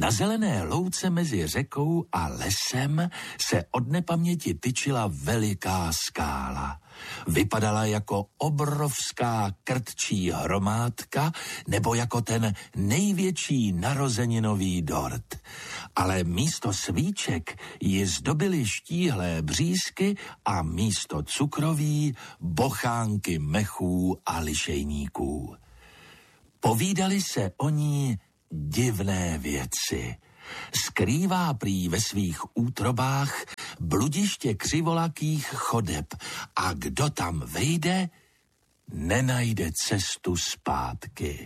Na zelené louce mezi řekou a lesem se od nepaměti tyčila veliká skála. Vypadala jako obrovská krtčí hromádka nebo jako ten největší narozeninový dort. Ale místo svíček ji zdobily štíhlé břízky a místo cukroví bochánky mechů a lišejníků. Povídali se o ní divné věci. Skrývá prý ve svých útrobách bludiště křivolakých chodeb a kdo tam vejde, nenajde cestu zpátky.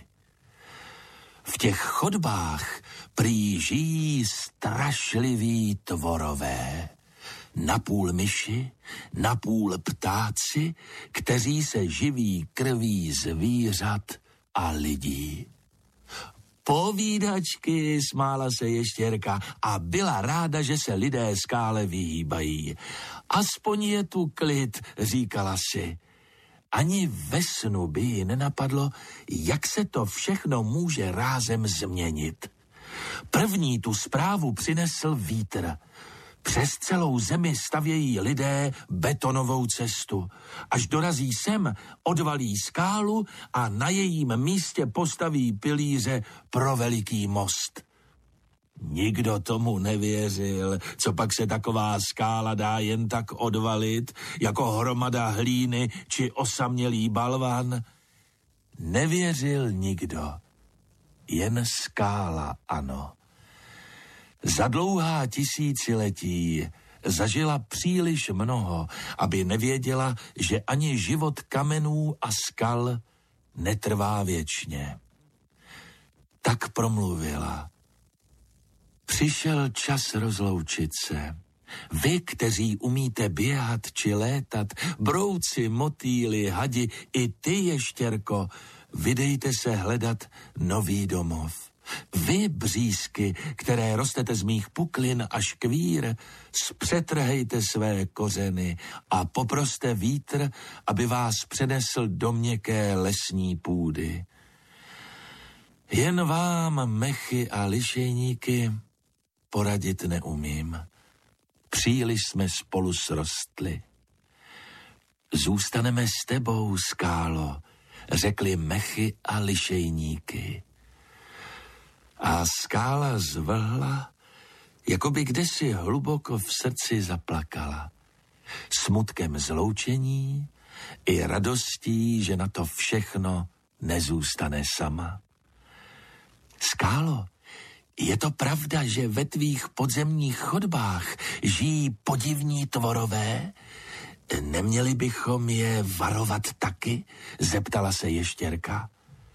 V těch chodbách prý žijí strašliví tvorové, napůl myši, napůl ptáci, kteří se živí krví zvířat a lidí. Povídačky, smála se ještěrka a byla ráda, že se lidé skále vyhýbají. Aspoň je tu klid, říkala si. Ani ve snu by ji nenapadlo, jak se to všechno může rázem změnit. První tu zprávu přinesl vítr. Přes celou zemi stavějí lidé betonovou cestu. Až dorazí sem, odvalí skálu a na jejím místě postaví pilíře pro veliký most. Nikdo tomu nevěřil, co pak se taková skála dá jen tak odvalit, jako hromada hlíny či osamělý balvan. Nevěřil nikdo, jen skála ano. Za dlouhá tisíciletí zažila příliš mnoho, aby nevěděla, že ani život kamenů a skal netrvá věčně. Tak promluvila. Přišel čas rozloučit se. Vy, kteří umíte běhat či létat, brouci, motýly, hadi, i ty, ještěrko, vydejte se hledat nový domov. Vy, břízky, které rostete z mých puklin a škvír, zpřetrhejte své kořeny a poproste vítr, aby vás přenesl do měkké lesní půdy. Jen vám, mechy a lišejníky, poradit neumím. Příliš jsme spolu srostli. Zůstaneme s tebou, skálo, řekli mechy a lišejníky. A skála zvlhla, jako by kdesi hluboko v srdci zaplakala. Smutkem zloučení i radostí, že na to všechno nezůstane sama. Skálo, je to pravda, že ve tvých podzemních chodbách žijí podivní tvorové? Neměli bychom je varovat taky? Zeptala se ještěrka.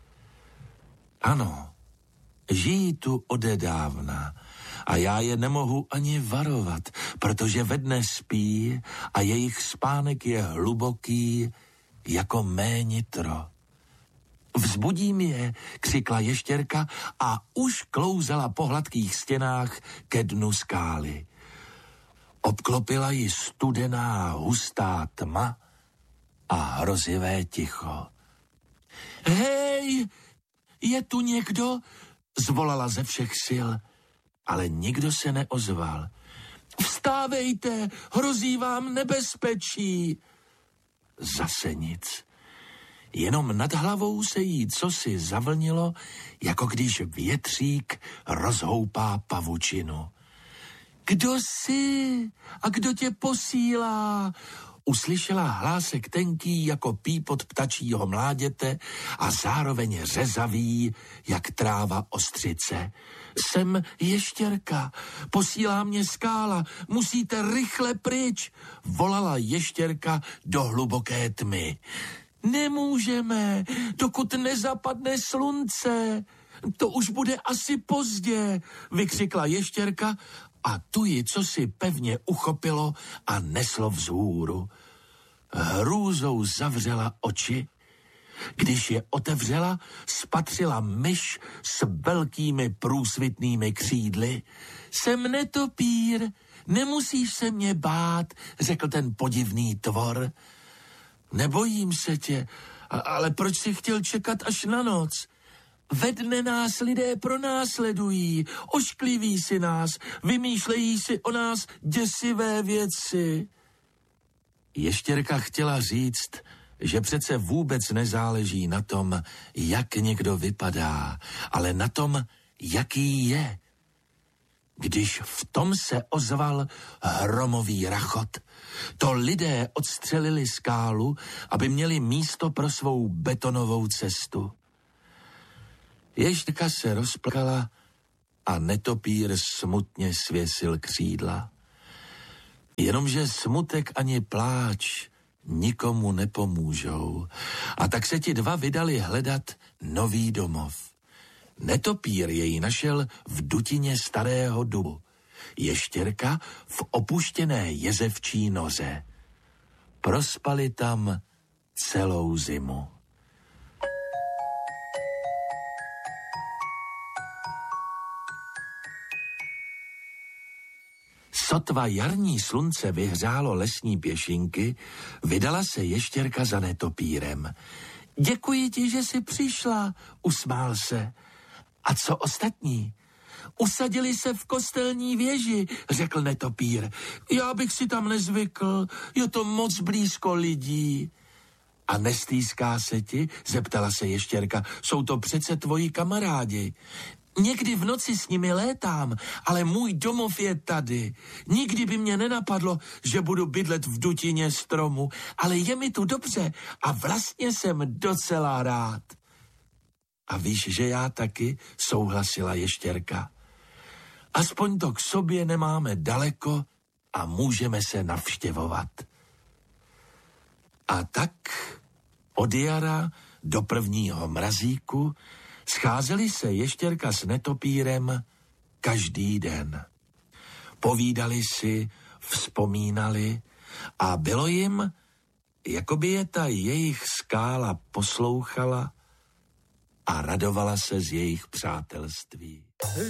Ano, žijí tu odedávna a já je nemohu ani varovat, protože ve dne spí a jejich spánek je hluboký jako mé nitro. Vzbudím je, křikla ještěrka a už klouzala po hladkých stěnách ke dnu skály. Obklopila ji studená, hustá tma a hrozivé ticho. Hej, je tu někdo? Zvolala ze všech sil, ale nikdo se neozval. Vstávejte, hrozí vám nebezpečí. Zase nic. Jenom nad hlavou se jí cosi zavlnilo, jako když větřík rozhoupá pavučinu. Kdo jsi a kdo tě posílá? Uslyšela hlásek tenký jako pípot ptačího mláděte a zároveň řezavý, jak tráva ostřice. Jsem ještěrka, posílá mě skála, musíte rychle pryč, volala ještěrka do hluboké tmy. Nemůžeme, dokud nezapadne slunce. To už bude asi pozdě, vykřikla ještěrka a tu ji cosi pevně uchopilo a neslo vzhůru. Hrůzou zavřela oči. Když je otevřela, spatřila myš s velkými průsvitnými křídly. Jsem netopír, nemusíš se mě bát, řekl ten podivný tvor. Nebojím se tě, ale proč jsi chtěl čekat až na noc? Ve dne nás lidé pronásledují, oškliví si nás, vymýšlejí si o nás děsivé věci. Ještěrka chtěla říct, že přece vůbec nezáleží na tom, jak někdo vypadá, ale na tom, jaký je. Když v tom se ozval hromový rachot, to lidé odstřelili skálu, aby měli místo pro svou betonovou cestu. Ještěrka se rozplakala a netopír smutně svěsil křídla. Jenomže smutek ani pláč nikomu nepomůžou. A tak se ti dva vydali hledat nový domov. Netopír jej našel v dutině starého dubu. Ještěrka v opuštěné jezevčí noře. Prospali tam celou zimu. Sotva jarní slunce vyhřálo lesní pěšinky, vydala se ještěrka za netopírem. Děkuji ti, že jsi přišla, usmál se. A co ostatní? Usadili se v kostelní věži, řekl netopír. Já bych si tam nezvykl, je to moc blízko lidí. A nestýská se ti? Zeptala se ještěrka. Jsou to přece tvoji kamarádi. Někdy v noci s nimi létám, ale můj domov je tady. Nikdy by mě nenapadlo, že budu bydlet v dutině stromu, ale je mi tu dobře a vlastně jsem docela rád. A víš, že já taky, souhlasila ještěrka. Aspoň to k sobě nemáme daleko a můžeme se navštěvovat. A tak od jara do prvního mrazíku scházeli se ještěrka s netopírem každý den. Povídali si, vzpomínali a bylo jim, jako by je ta jejich skála poslouchala a radovala se z jejich přátelství.